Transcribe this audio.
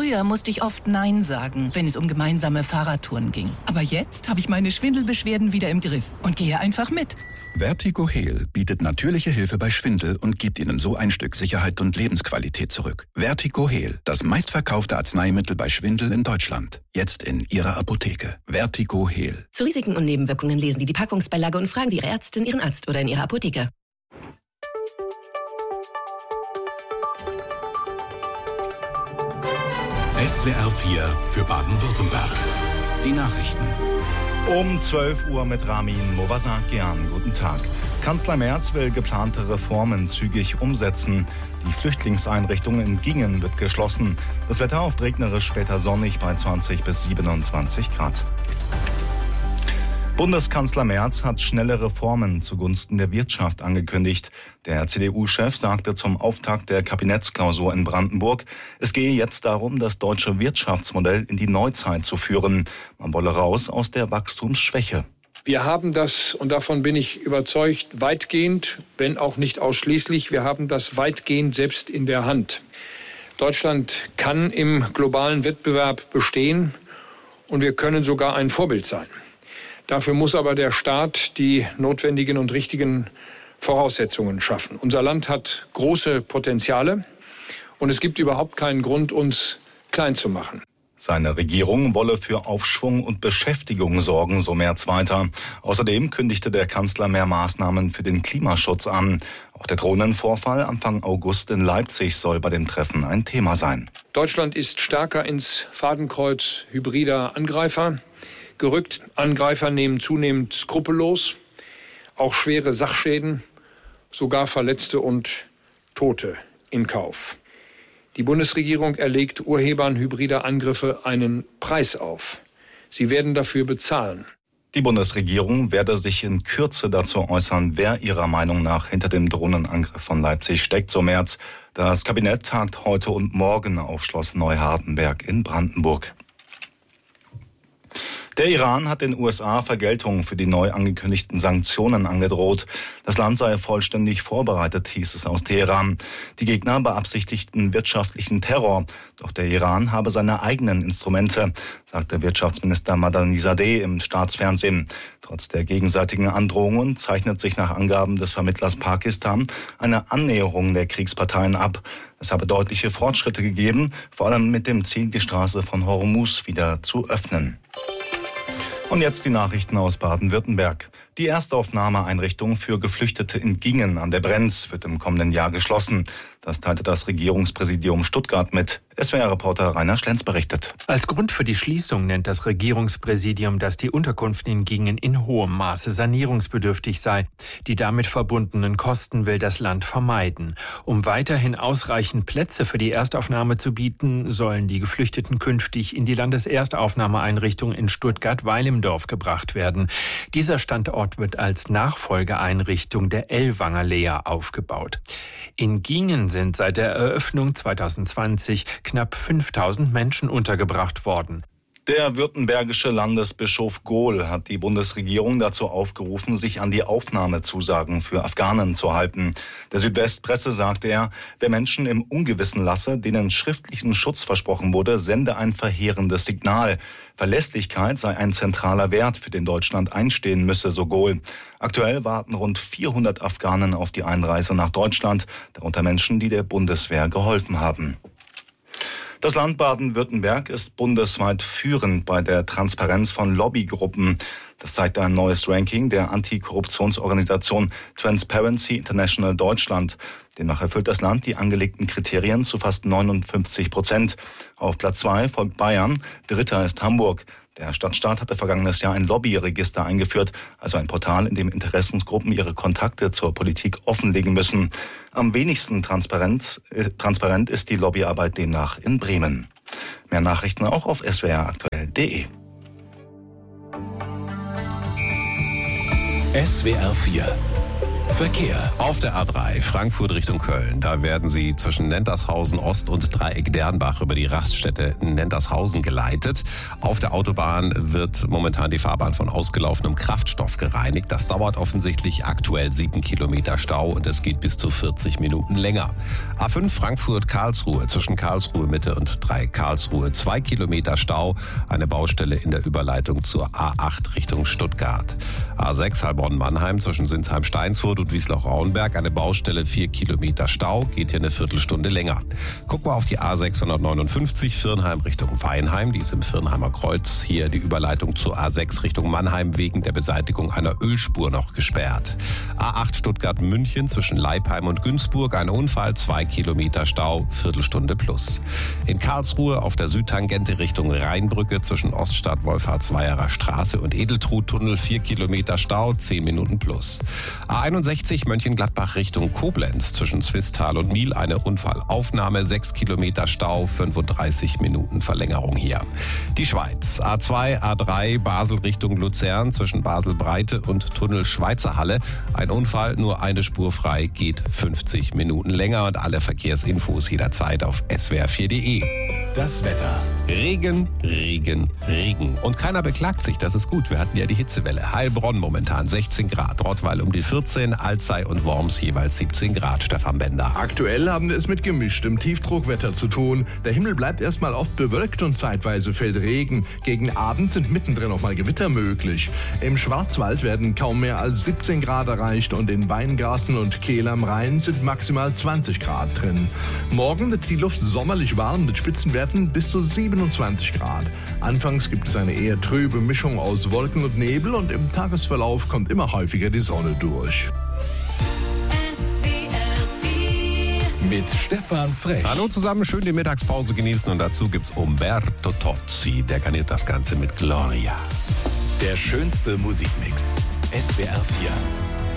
Früher musste ich oft Nein sagen, wenn es um gemeinsame Fahrradtouren ging. Aber jetzt habe ich meine Schwindelbeschwerden wieder im Griff und gehe einfach mit. Vertigo Heal bietet natürliche Hilfe bei Schwindel und gibt Ihnen so ein Stück Sicherheit und Lebensqualität zurück. Vertigo Heal, das meistverkaufte Arzneimittel bei Schwindel in Deutschland. Jetzt in Ihrer Apotheke. Vertigo Heal. Zu Risiken und Nebenwirkungen lesen Sie die Packungsbeilage und fragen Sie Ihre Ärztin, Ihren Arzt oder in Ihrer Apotheke. SWR 4 für Baden-Württemberg. Die Nachrichten. Um 12 Uhr mit Ramin Movasakian. Guten Tag. Kanzler Merz will geplante Reformen zügig umsetzen. Die Flüchtlingseinrichtung in Gingen wird geschlossen. Das Wetter oft regnerisch, später sonnig bei 20 bis 27 Grad. Bundeskanzler Merz hat schnelle Reformen zugunsten der Wirtschaft angekündigt. Der CDU-Chef sagte zum Auftakt der Kabinettsklausur in Brandenburg, es gehe jetzt darum, das deutsche Wirtschaftsmodell in die Neuzeit zu führen. Man wolle raus aus der Wachstumsschwäche. Wir haben das, und davon bin ich überzeugt, weitgehend, wenn auch nicht ausschließlich, wir haben das weitgehend selbst in der Hand. Deutschland kann im globalen Wettbewerb bestehen und wir können sogar ein Vorbild sein. Dafür muss aber der Staat die notwendigen und richtigen Voraussetzungen schaffen. Unser Land hat große Potenziale und es gibt überhaupt keinen Grund, uns klein zu machen. Seine Regierung wolle für Aufschwung und Beschäftigung sorgen, so Merz weiter. Außerdem kündigte der Kanzler mehr Maßnahmen für den Klimaschutz an. Auch der Drohnenvorfall Anfang August in Leipzig soll bei dem Treffen ein Thema sein. Deutschland ist stärker ins Fadenkreuz hybrider Angreifer gerückt. Angreifer nehmen zunehmend skrupellos auch schwere Sachschäden, sogar Verletzte und Tote in Kauf. Die Bundesregierung erlegt Urhebern hybrider Angriffe einen Preis auf. Sie werden dafür bezahlen. Die Bundesregierung werde sich in Kürze dazu äußern, wer ihrer Meinung nach hinter dem Drohnenangriff von Leipzig steckt, so Merz. Das Kabinett tagt heute und morgen auf Schloss Neuhardenberg in Brandenburg. Der Iran hat den USA Vergeltung für die neu angekündigten Sanktionen angedroht. Das Land sei vollständig vorbereitet, hieß es aus Teheran. Die Gegner beabsichtigten wirtschaftlichen Terror. Doch der Iran habe seine eigenen Instrumente, sagte Wirtschaftsminister Madani-Zadeh im Staatsfernsehen. Trotz der gegenseitigen Androhungen zeichnet sich nach Angaben des Vermittlers Pakistan eine Annäherung der Kriegsparteien ab. Es habe deutliche Fortschritte gegeben, vor allem mit dem Ziel, die Straße von Hormuz wieder zu öffnen. Und jetzt die Nachrichten aus Baden-Württemberg. Die Erstaufnahmeeinrichtung für Geflüchtete in Gingen an der Brenz wird im kommenden Jahr geschlossen. Das teilte das Regierungspräsidium Stuttgart mit. SWR-Reporter Rainer Schlenz berichtet. Als Grund für die Schließung nennt das Regierungspräsidium, dass die Unterkunft in Gingen in hohem Maße sanierungsbedürftig sei. Die damit verbundenen Kosten will das Land vermeiden. Um weiterhin ausreichend Plätze für die Erstaufnahme zu bieten, sollen die Geflüchteten künftig in die Landeserstaufnahmeeinrichtung in Stuttgart-Weilimdorf gebracht werden. Dieser Standort wird als Nachfolgeeinrichtung der Ellwanger Lea aufgebaut. In Gingen sind seit der Eröffnung 2020 knapp 5.000 Menschen untergebracht worden. Der württembergische Landesbischof Gohl hat die Bundesregierung dazu aufgerufen, sich an die Aufnahmezusagen für Afghanen zu halten. Der Südwestpresse sagte er, wer Menschen im Ungewissen lasse, denen schriftlichen Schutz versprochen wurde, sende ein verheerendes Signal. Verlässlichkeit sei ein zentraler Wert, für den Deutschland einstehen müsse, so Gohl. Aktuell warten rund 400 Afghanen auf die Einreise nach Deutschland, darunter Menschen, die der Bundeswehr geholfen haben. Das Land Baden-Württemberg ist bundesweit führend bei der Transparenz von Lobbygruppen. Das zeigt ein neues Ranking der Antikorruptionsorganisation Transparency International Deutschland. Demnach erfüllt das Land die angelegten Kriterien zu fast 59%. Auf Platz 2 folgt Bayern, dritter ist Hamburg. Der Stadtstaat hatte vergangenes Jahr ein Lobbyregister eingeführt, also ein Portal, in dem Interessensgruppen ihre Kontakte zur Politik offenlegen müssen. Am wenigsten transparent ist die Lobbyarbeit demnach in Bremen. Mehr Nachrichten auch auf swraktuell.de. SWR 4 Verkehr. Auf der A3 Frankfurt Richtung Köln, da werden Sie zwischen Nentershausen Ost und Dreieck Dernbach über die Raststätte Nentershausen geleitet. Auf der Autobahn wird momentan die Fahrbahn von ausgelaufenem Kraftstoff gereinigt. Das dauert offensichtlich aktuell 7 Kilometer Stau und es geht bis zu 40 Minuten länger. A5 Frankfurt-Karlsruhe zwischen Karlsruhe Mitte und Dreieck Karlsruhe 2 Kilometer Stau, eine Baustelle in der Überleitung zur A8 Richtung Stuttgart. A6 Heilbronn-Mannheim zwischen Sinsheim-Steinsfurt und Wiesloch-Rauenberg, eine Baustelle 4 Kilometer Stau, geht hier eine Viertelstunde länger. Gucken wir auf die A659 Virnheim Richtung Weinheim, die ist im Virnheimer Kreuz. Hier die Überleitung zur A6 Richtung Mannheim wegen der Beseitigung einer Ölspur noch gesperrt. A8 Stuttgart-München zwischen Leipheim und Günzburg, ein Unfall, 2 Kilometer Stau, Viertelstunde plus. In Karlsruhe auf der Südtangente Richtung Rheinbrücke zwischen Oststadt, Wolfhardsweierer Straße und Edeltrudtunnel 4 Kilometer Stau, 10 Minuten plus. A61 Mönchengladbach Richtung Koblenz zwischen Swisttal und Miel, eine Unfallaufnahme, 6 Kilometer Stau, 35 Minuten Verlängerung hier. Die Schweiz, A2, A3 Basel Richtung Luzern zwischen Basel-Breite und Tunnel Schweizer Halle, ein Unfall, nur eine Spur frei, geht 50 Minuten länger und alle Verkehrsinfos jederzeit auf swr4.de. Das Wetter. Regen, Regen, Regen. Und keiner beklagt sich, das ist gut. Wir hatten ja die Hitzewelle. Heilbronn momentan 16 Grad, Rottweil um die 14, Alzey und Worms jeweils 17 Grad. Stefan Bender. Aktuell haben wir es mit gemischtem Tiefdruckwetter zu tun. Der Himmel bleibt erstmal oft bewölkt und zeitweise fällt Regen. Gegen Abend sind mittendrin auch mal Gewitter möglich. Im Schwarzwald werden kaum mehr als 17 Grad erreicht und in Weingarten und Kehl am Rhein sind maximal 20 Grad drin. Morgen wird die Luft sommerlich warm mit Spitzenwerten bis zu 27 Grad. Anfangs gibt es eine eher trübe Mischung aus Wolken und Nebel und im Tagesverlauf kommt immer häufiger die Sonne durch. Mit Stefan Frech. Hallo zusammen, schön die Mittagspause genießen und dazu gibt's Umberto Tozzi, der garniert das Ganze mit Gloria. Der schönste Musikmix. SWR 4.